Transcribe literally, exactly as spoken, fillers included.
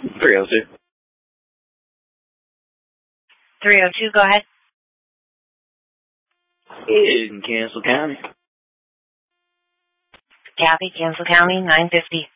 three oh two. three oh two, go ahead. In Cancel County. Kathy, Cancel County, nine fifty.